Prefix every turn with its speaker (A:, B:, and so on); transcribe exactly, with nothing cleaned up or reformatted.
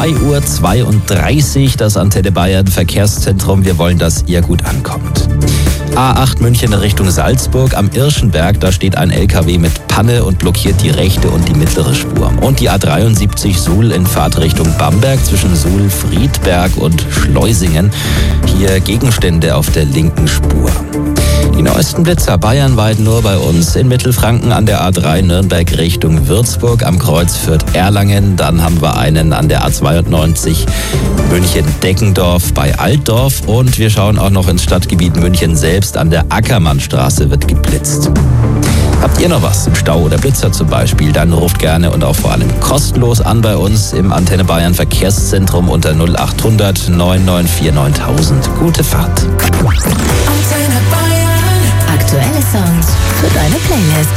A: zwei Uhr zweiunddreißig, das Antenne Bayern Verkehrszentrum. Wir wollen, dass ihr gut ankommt. A acht München Richtung Salzburg am Irschenberg, da steht ein L K W mit Panne und blockiert die rechte und die mittlere Spur. Und die A dreiundsiebzig Suhl in Fahrtrichtung Bamberg zwischen Suhl, Friedberg und Schleusingen. Hier Gegenstände auf der linken Spur. Die neuesten Blitzer bayernweit nur bei uns. In Mittelfranken an der A drei Nürnberg Richtung Würzburg, am Kreuz Fürth-Erlangen. Dann haben wir einen an der A zweiundneunzig München-Deggendorf bei Altdorf. Und wir schauen auch noch ins Stadtgebiet München selbst. An der Ackermannstraße wird geblitzt. Habt ihr noch was im Stau oder Blitzer zum Beispiel? Dann ruft gerne und auch vor allem kostenlos an bei uns im Antenne Bayern Verkehrszentrum unter null acht hundert neun neun vier neuntausend. Gute Fahrt.
B: Antenne Bayern. Aktuelle Songs für deine Playlist.